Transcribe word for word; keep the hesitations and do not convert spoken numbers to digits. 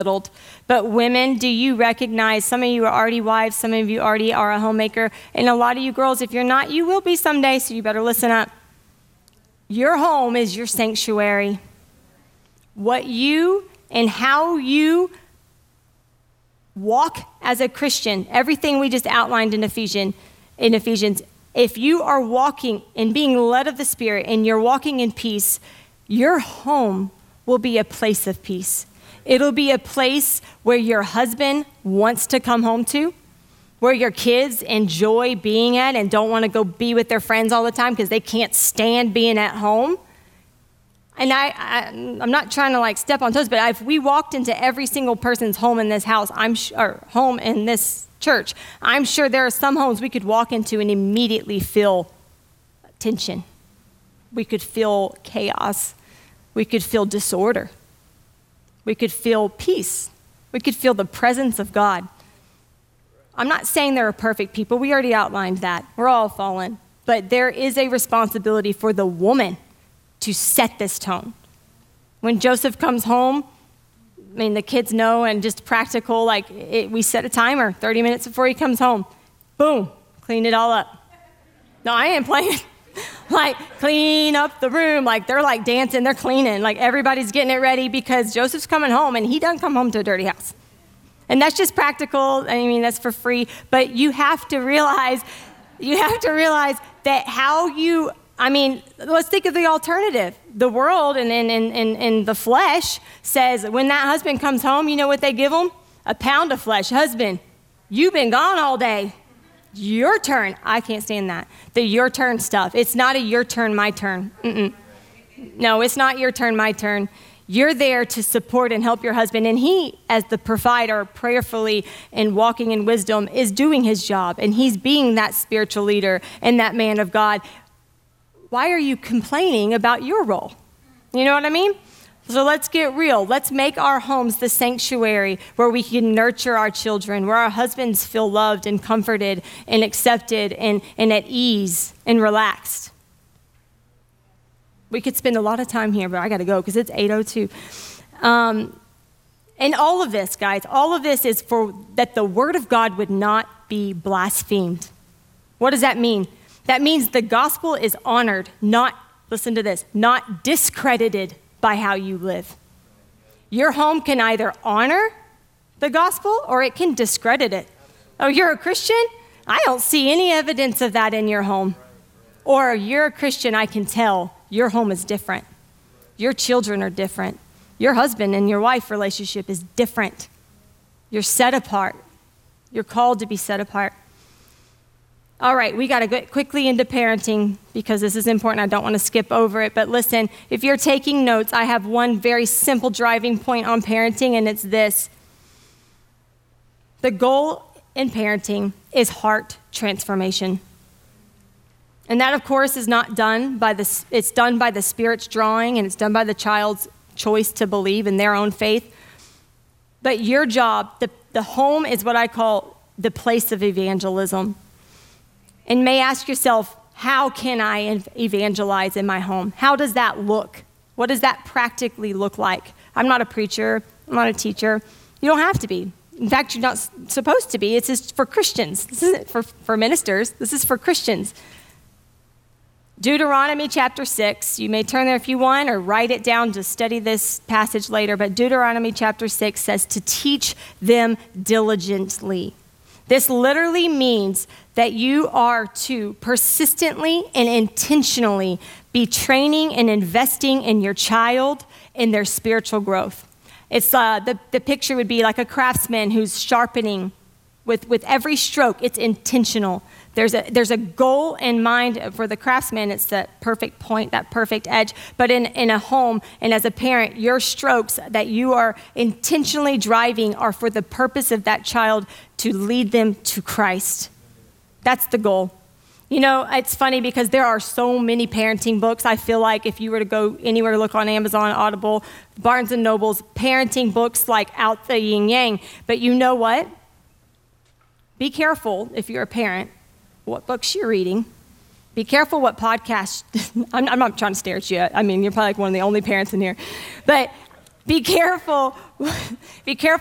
But women, do you recognize, some of you are already wives, some of you already are a homemaker, and a lot of you girls, if you're not, you will be someday, so you better listen up. Your home is your sanctuary. What you and how you walk as a Christian, everything we just outlined in Ephesians, in Ephesians, if you are walking and being led of the Spirit and you're walking in peace, your home will be a place of peace. It'll be a place where your husband wants to come home to, where your kids enjoy being at and don't want to go be with their friends all the time because they can't stand being at home. And I, I, I'm not trying to like step on toes, but if we walked into every single person's home in this house, I'm sh- or home in this church, I'm sure there are some homes we could walk into and immediately feel tension. We could feel chaos. We could feel disorder. We could feel peace. We could feel the presence of God. I'm not saying there are perfect people. We already outlined that. We're all fallen. But there is a responsibility for the woman to set this tone. When Joseph comes home, I mean, the kids know, and just practical, like it, we set a timer thirty minutes before he comes home. Boom, clean it all up. No, I ain't playing. Like, clean up the room. Like, they're like dancing, they're cleaning. Like, everybody's getting it ready because Joseph's coming home, and he doesn't come home to a dirty house. And that's just practical. I mean, that's for free. But you have to realize, you have to realize that how you, I mean, let's think of the alternative. The world and in and, and, and the flesh says when that husband comes home, you know what they give him? A pound of flesh. Husband, you've been gone all day. Your turn. I can't stand that. The your turn stuff. It's not a your turn, my turn. Mm-mm. No, it's not your turn, my turn. You're there to support and help your husband. And he, as the provider, prayerfully and walking in wisdom, is doing his job. And he's being that spiritual leader and that man of God. Why are you complaining about your role? You know what I mean? So let's get real. Let's make our homes the sanctuary where we can nurture our children, where our husbands feel loved and comforted and accepted and, and at ease and relaxed. We could spend a lot of time here, but I got to go because it's eight oh two. Um, and all of this, guys, all of this is for that the word of God would not be blasphemed. What does that mean? That means the gospel is honored, not, listen to this, not discredited by how you live. Your home can either honor the gospel or it can discredit it. Oh, you're a Christian? I don't see any evidence of that in your home. Or you're a Christian, I can tell your home is different. Your children are different. Your husband and your wife relationship is different. You're set apart. You're called to be set apart. All right, we got to get quickly into parenting because this is important. I don't want to skip over it. But listen, if you're taking notes, I have one very simple driving point on parenting, and it's this. The goal in parenting is heart transformation. And that, of course, is not done by the, it's done by the Spirit's drawing, and it's done by the child's choice to believe in their own faith. But your job, the, the home is what I call the place of evangelism. And may ask yourself, how can I evangelize in my home? How does that look? What does that practically look like? I'm not a preacher. I'm not a teacher. You don't have to be. In fact, you're not supposed to be. It's just for Christians. This isn't for, for ministers. This is for Christians. Deuteronomy chapter six. You may turn there if you want or write it down to study this passage later. But Deuteronomy chapter six says to teach them diligently. This literally means that you are to persistently and intentionally be training and investing in your child in their spiritual growth. It's uh, the, the picture would be like a craftsman who's sharpening with, with every stroke. It's intentional. There's a, there's a goal in mind for the craftsman. It's that perfect point, that perfect edge. But in, in a home and as a parent, your strokes that you are intentionally driving are for the purpose of that child to lead them to Christ. That's the goal. You know, it's funny because there are so many parenting books. I feel like if you were to go anywhere to look on Amazon, Audible, Barnes and Noble's, parenting books like out the yin yang. But you know what? Be careful if you're a parent what books you're reading. Be careful what podcasts. I'm, I'm not trying to stare at you. I mean, you're probably like one of the only parents in here. But be careful Be careful